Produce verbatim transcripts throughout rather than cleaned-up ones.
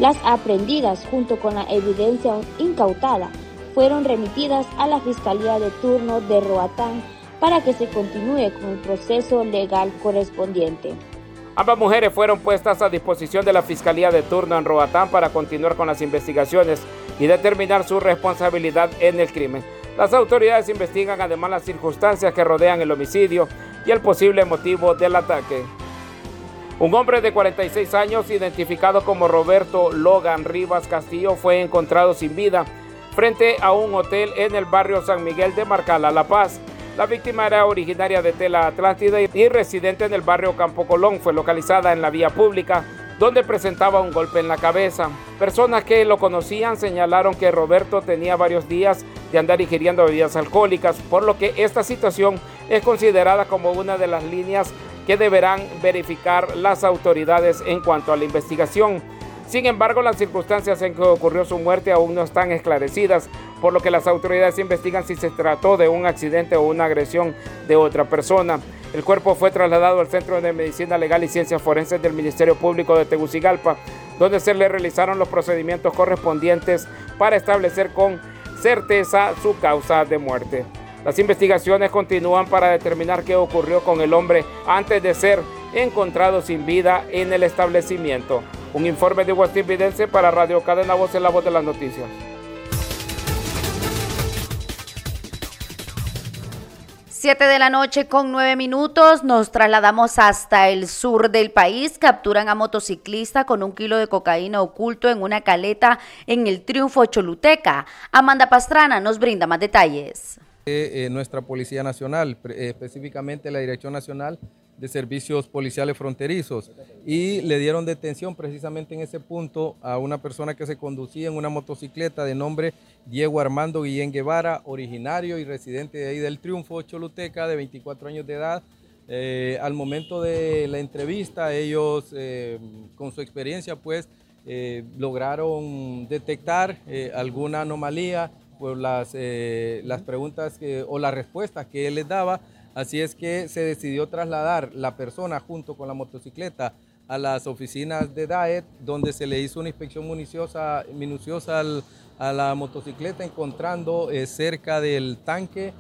Las aprehendidas, junto con la evidencia incautada, fueron remitidas a la Fiscalía de Turno de Roatán para que se continúe con el proceso legal correspondiente. Ambas mujeres fueron puestas a disposición de la Fiscalía de Turno en Roatán para continuar con las investigaciones y determinar su responsabilidad en el crimen. Las autoridades investigan además las circunstancias que rodean el homicidio y el posible motivo del ataque. Un hombre de cuarenta y seis años, identificado como Roberto Logan Rivas Castillo, fue encontrado sin vida frente a un hotel en el barrio San Miguel de Marcala, La Paz. La víctima era originaria de Tela Atlántida y residente en el barrio Campo Colón. Fue localizada en la vía pública, donde presentaba un golpe en la cabeza. Personas que lo conocían señalaron que Roberto tenía varios días de andar ingiriendo bebidas alcohólicas, por lo que esta situación es considerada como una de las líneas que deberán verificar las autoridades en cuanto a la investigación. Sin embargo, las circunstancias en que ocurrió su muerte aún no están esclarecidas, por lo que las autoridades investigan si se trató de un accidente o una agresión de otra persona. El cuerpo fue trasladado al Centro de Medicina Legal y Ciencias Forenses del Ministerio Público de Tegucigalpa, donde se le realizaron los procedimientos correspondientes para establecer con certeza su causa de muerte. Las investigaciones continúan para determinar qué ocurrió con el hombre antes de ser encontrado sin vida en el establecimiento. Un informe de Guastividense para Radio Cadena Voz en la Voz de las Noticias. Siete de la noche con nueve minutos, nos trasladamos hasta el sur del país. Capturan a motociclista con un kilo de cocaína oculto en una caleta en el Triunfo Choluteca. Amanda Pastrana nos brinda más detalles. Eh, eh, nuestra Policía Nacional, eh, específicamente la Dirección Nacional de Servicios Policiales Fronterizos, y le dieron detención precisamente en ese punto a una persona que se conducía en una motocicleta de nombre Diego Armando Guillén Guevara, originario y residente de ahí del Triunfo Choluteca, de veinticuatro años de edad. Eh, al momento de la entrevista, ellos eh, con su experiencia pues eh, lograron detectar eh, alguna anomalía por las, eh, las preguntas que, o las respuestas que él les daba. Así es que se decidió trasladar la persona junto con la motocicleta a las oficinas de D A E T, donde se le hizo una inspección minuciosa, minuciosa al, a la motocicleta, encontrando eh, cerca del tanque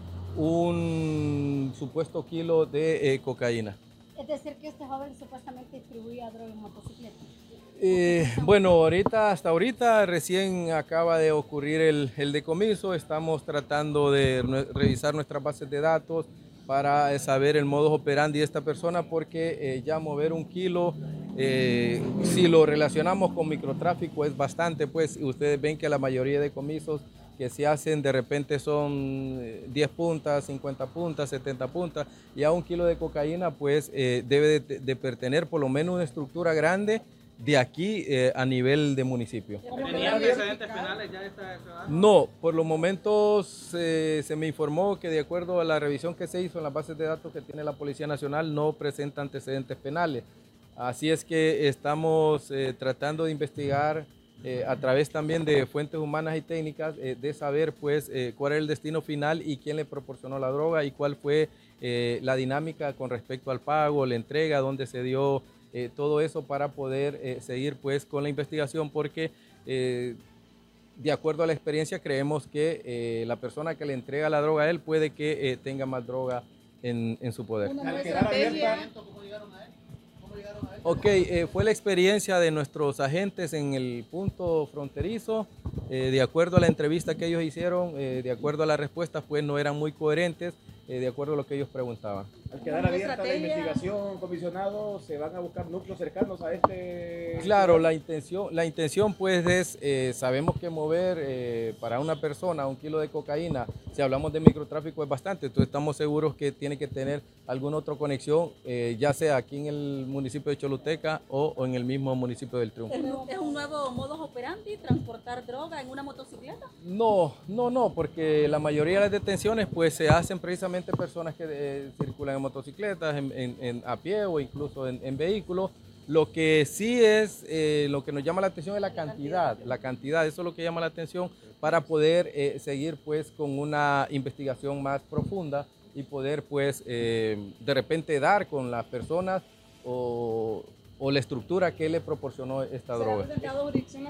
un supuesto kilo de eh, cocaína. Es decir, que este joven supuestamente distribuía droga en motocicleta. Eh, bueno, ahorita, hasta ahorita recién acaba de ocurrir el, el decomiso. Estamos tratando de revisar nuestras bases de datos para saber el modus operandi de esta persona, porque eh, ya mover un kilo, eh, si lo relacionamos con microtráfico, es bastante. Pues ustedes ven que la mayoría de decomisos que se hacen de repente son diez puntas, cincuenta puntas, setenta puntas, y a un kilo de cocaína pues eh, debe de, de pertenecer por lo menos una estructura grande de aquí eh, a nivel de municipio. ¿Tenía antecedentes penales ya esta ciudad? No, por los momentos eh, se me informó que de acuerdo a la revisión que se hizo en las bases de datos que tiene la Policía Nacional no presenta antecedentes penales. Así es que estamos eh, tratando de investigar eh, a través también de fuentes humanas y técnicas eh, de saber pues eh, cuál es el destino final y quién le proporcionó la droga y cuál fue eh, la dinámica con respecto al pago, la entrega, dónde se dio. Eh, todo eso para poder eh, seguir pues con la investigación, porque eh, de acuerdo a la experiencia creemos que eh, la persona que le entrega la droga a él puede que eh, tenga más droga en, en su poder. Al quedar abierta, Ok, eh, fue la experiencia de nuestros agentes en el punto fronterizo. Eh, de acuerdo a la entrevista que ellos hicieron, eh, de acuerdo a las respuestas, pues no eran muy coherentes, eh, de acuerdo a lo que ellos preguntaban. Al quedar abierta la investigación, comisionado, ¿se van a buscar núcleos cercanos a este...? Claro, la intención, la intención pues es, eh, sabemos que mover eh, para una persona un kilo de cocaína, si hablamos de microtráfico es bastante, entonces estamos seguros que tiene que tener alguna otra conexión, eh, ya sea aquí en el municipio de Choluteca o, o en el mismo municipio del Triunfo. ¿Es un nuevo modus operandi transportar droga en una motocicleta? No, no, no, porque la mayoría de las detenciones pues se hacen precisamente personas que eh, circulan en motocicletas, en, en, en, a pie o incluso en, en vehículos. Lo que sí es, eh, lo que nos llama la atención es la cantidad, la cantidad, eso es lo que llama la atención para poder eh, seguir pues con una investigación más profunda y poder pues eh, de repente dar con las personas o, o la estructura que le proporcionó esta droga.